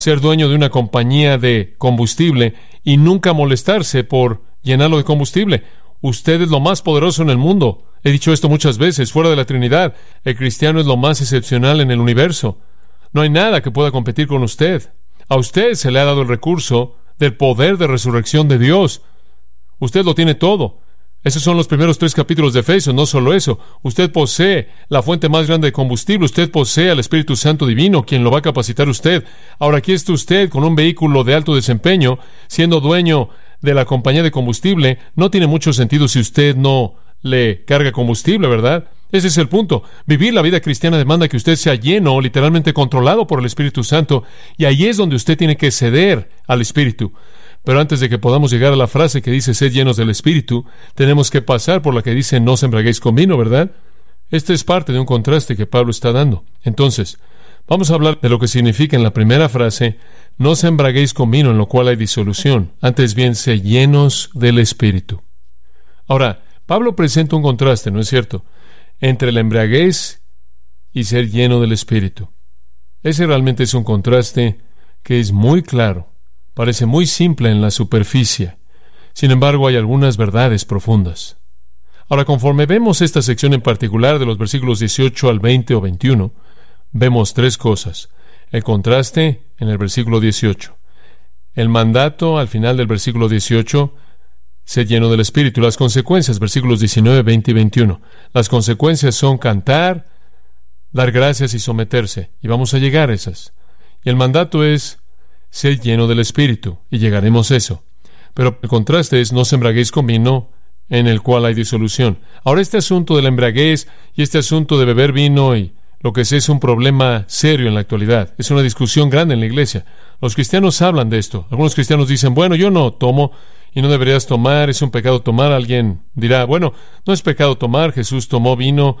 ser dueño de una compañía de combustible y nunca molestarse por llenarlo de combustible. Usted es lo más poderoso en el mundo. He dicho esto muchas veces, fuera de la Trinidad. El cristiano es lo más excepcional en el universo. No hay nada que pueda competir con usted. A usted se le ha dado el recurso del poder de resurrección de Dios. Usted lo tiene todo. Esos son los primeros 3 capítulos de Efesios. No solo eso, usted posee la fuente más grande de combustible. Usted posee al Espíritu Santo Divino, quien lo va a capacitar usted. Ahora aquí está usted con un vehículo de alto desempeño, siendo dueño de la compañía de combustible. No tiene mucho sentido si usted no le carga combustible, ¿verdad? Ese es el punto. Vivir la vida cristiana demanda que usted sea lleno, literalmente controlado por el Espíritu Santo, y ahí es donde usted tiene que ceder al Espíritu. Pero antes de que podamos llegar a la frase que dice sed llenos del Espíritu, tenemos que pasar por la que dice no os embriaguéis con vino, ¿verdad? Este es parte de un contraste que Pablo está dando. Entonces, vamos a hablar de lo que significa en la primera frase, no os embriaguéis con vino, en lo cual hay disolución. Antes bien, sed llenos del Espíritu. Ahora, Pablo presenta un contraste, ¿no es cierto?, entre la embriaguez y ser lleno del Espíritu. Ese realmente es un contraste que es muy claro. Parece muy simple en la superficie. Sin embargo, hay algunas verdades profundas. Ahora, conforme vemos esta sección en particular de los versículos 18 al 20 o 21, vemos 3 cosas. El contraste en el versículo 18. El mandato al final del versículo 18, sed lleno del Espíritu. Las consecuencias, versículos 19, 20 y 21. Las consecuencias son cantar, dar gracias y someterse. Y vamos a llegar a esas. Y el mandato es sed lleno del Espíritu, y llegaremos a eso. Pero el contraste es no os embriaguéis con vino, en el cual hay disolución. Ahora, este asunto de la embriaguez y este asunto de beber vino y lo que es un problema serio en la actualidad. Es una discusión grande en la iglesia. Los cristianos hablan de esto. Algunos cristianos dicen, bueno, yo no tomo y no deberías tomar, es un pecado tomar. Alguien dirá, bueno, no es pecado tomar, Jesús tomó vino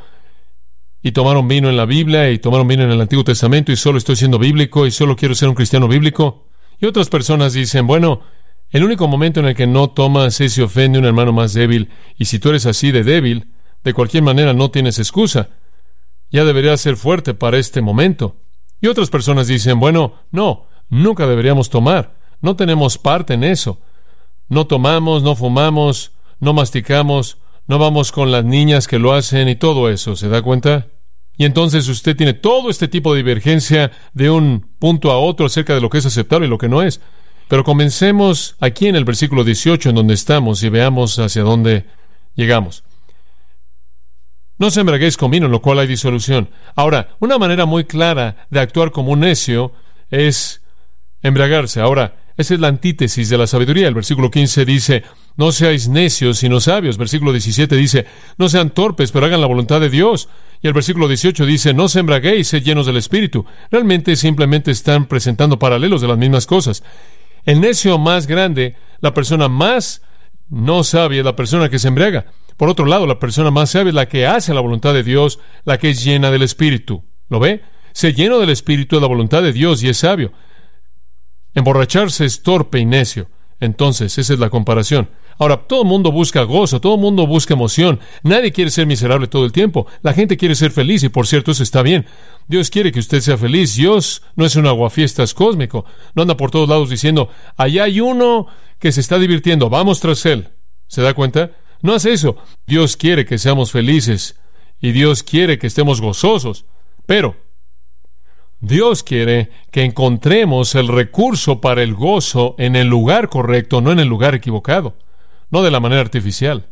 y tomaron vino en la Biblia y tomaron vino en el Antiguo Testamento y solo estoy siendo bíblico y solo quiero ser un cristiano bíblico. Y otras personas dicen, bueno, el único momento en el que no tomas es si ofende a un hermano más débil, y si tú eres así de débil, de cualquier manera no tienes excusa. Ya deberías ser fuerte para este momento. Y otras personas dicen, bueno, no, nunca deberíamos tomar. No tenemos parte en eso. No tomamos, no fumamos, no masticamos, no vamos con las niñas que lo hacen y todo eso. ¿Se da cuenta? Y entonces usted tiene todo este tipo de divergencia de un punto a otro acerca de lo que es aceptable y lo que no es. Pero comencemos aquí en el versículo 18, en donde estamos, y veamos hacia dónde llegamos. No os embriaguéis con vino, en lo cual hay disolución. Ahora, una manera muy clara de actuar como un necio es embriagarse. Ahora, esa es la antítesis de la sabiduría. El versículo 15 dice, no seáis necios, sino sabios. Versículo 17 dice, no sean torpes, pero hagan la voluntad de Dios. Y el versículo 18 dice, no os embriaguéis, sed llenos del Espíritu. Realmente simplemente están presentando paralelos de las mismas cosas. El necio más grande, la persona más no sabia, es la persona que se embriaga. Por otro lado, la persona más sabia es la que hace la voluntad de Dios, la que es llena del Espíritu. ¿Lo ve? Ser lleno del Espíritu es la voluntad de Dios y es sabio. Emborracharse es torpe y necio. Entonces, esa es la comparación. Ahora, todo el mundo busca gozo, todo el mundo busca emoción. Nadie quiere ser miserable todo el tiempo. La gente quiere ser feliz y, por cierto, eso está bien. Dios quiere que usted sea feliz. Dios no es un aguafiestas cósmico. No anda por todos lados diciendo, allá hay uno que se está divirtiendo, vamos tras él. ¿Se da cuenta? No hace eso. Dios quiere que seamos felices y Dios quiere que estemos gozosos. Pero Dios quiere que encontremos el recurso para el gozo en el lugar correcto, no en el lugar equivocado, no de la manera artificial.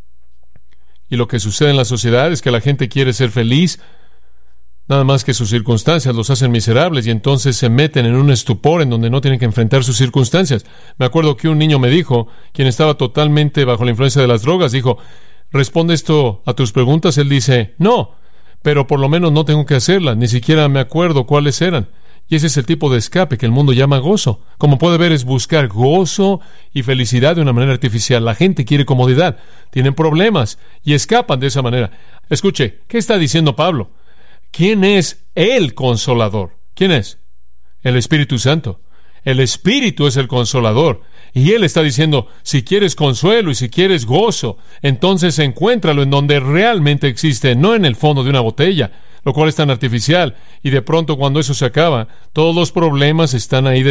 Y lo que sucede en la sociedad es que la gente quiere ser feliz, nada más que sus circunstancias los hacen miserables y entonces se meten en un estupor en donde no tienen que enfrentar sus circunstancias. Me acuerdo que un niño me dijo, quien estaba totalmente bajo la influencia de las drogas, dijo, ¿responde esto a tus preguntas? Él dice, no, pero por lo menos no tengo que hacerlas, ni siquiera me acuerdo cuáles eran. Y ese es el tipo de escape que el mundo llama gozo. Como puede ver, es buscar gozo y felicidad de una manera artificial. La gente quiere comodidad, tienen problemas y escapan de esa manera. Escuche, ¿qué está diciendo Pablo? ¿Quién es el Consolador? ¿Quién es? El Espíritu Santo. El Espíritu es el Consolador. Y Él está diciendo, si quieres consuelo y si quieres gozo, entonces encuéntralo en donde realmente existe, no en el fondo de una botella. lo cual es tan artificial. Y de pronto, cuando eso se acaba, todos los problemas están ahí